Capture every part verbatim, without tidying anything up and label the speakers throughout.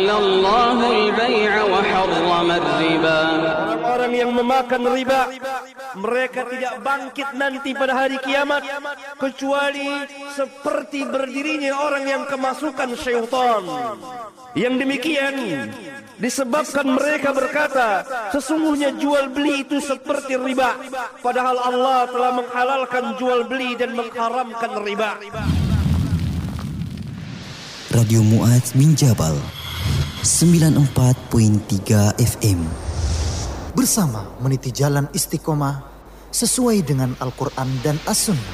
Speaker 1: Orang-orang yang memakan riba, mereka tidak bangkit nanti pada hari kiamat kecuali seperti berdirinya orang yang kemasukan syaitan. Yang demikian disebabkan mereka berkata, sesungguhnya jual beli itu seperti riba, padahal Allah telah menghalalkan jual beli dan mengharamkan riba.
Speaker 2: Radio Mu'adz bin Jabal sembilan puluh empat koma tiga F M, bersama meniti jalan istiqomah sesuai dengan Al-Quran dan As-Sunnah.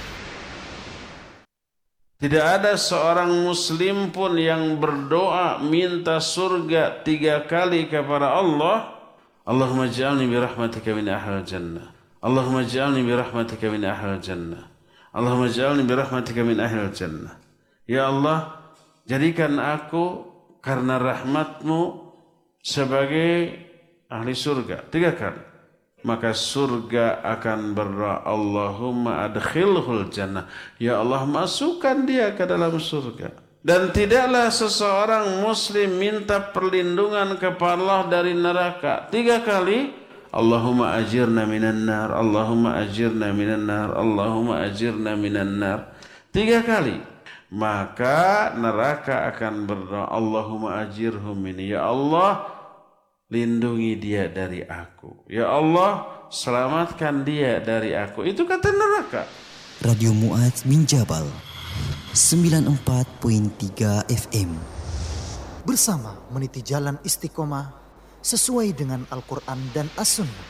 Speaker 3: Tidak ada seorang muslim pun yang berdoa minta surga tiga kali kepada Allah. Allahumma ja'alni birahmatika min ahlil jannah. Allahumma ja'alni birahmatika min ahlil jannah. Allahumma ja'alni birahmatika min ahlil jannah. Ya Allah, jadikan aku karena rahmatmu sebagai ahli surga. Tiga kali. Maka surga akan berdoa, Allahumma adkhilhul jannah. Ya Allah, masukkan dia ke dalam surga. Dan tidaklah seseorang muslim minta perlindungan kepada Allah dari neraka tiga kali. Allahumma ajirna minan nar, Allahumma ajirna minan nar, Allahumma ajirna minan nar. Tiga kali. Maka neraka akan berdoa, Allahumma ajirhum minni. Ya Allah, lindungi dia dari aku. Ya Allah, selamatkan dia dari aku. Itu kata neraka.
Speaker 2: Radio Mu'adz bin Jabal sembilan puluh empat koma tiga F M, bersama meniti jalan istiqomah sesuai dengan Al-Quran dan As-Sunnah.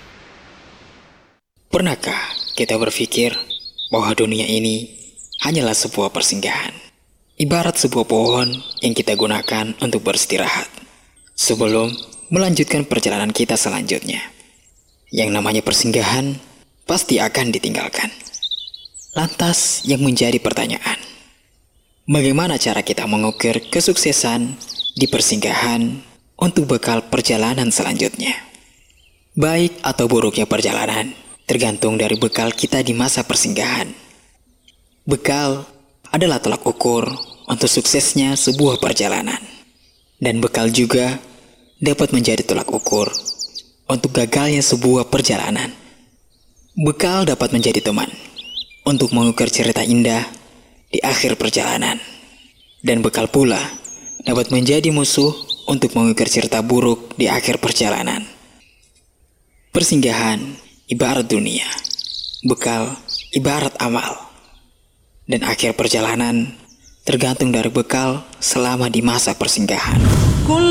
Speaker 4: Pernahkah kita berpikir bahwa dunia ini hanyalah sebuah persinggahan, ibarat sebuah pohon yang kita gunakan untuk beristirahat sebelum melanjutkan perjalanan kita selanjutnya. Yang namanya persinggahan pasti akan ditinggalkan. Lantas yang menjadi pertanyaan, bagaimana cara kita mengukir kesuksesan di persinggahan untuk bekal perjalanan selanjutnya? Baik atau buruknya perjalanan tergantung dari bekal kita di masa persinggahan. Bekal adalah tolak ukur untuk suksesnya sebuah perjalanan. Dan bekal juga dapat menjadi tolak ukur untuk gagalnya sebuah perjalanan. Bekal dapat menjadi teman untuk mengukir cerita indah di akhir perjalanan. Dan bekal pula dapat menjadi musuh untuk mengukir cerita buruk di akhir perjalanan. Persinggahan ibarat dunia, bekal ibarat amal. Dan akhir perjalanan tergantung dari bekal selama di masa persinggahan.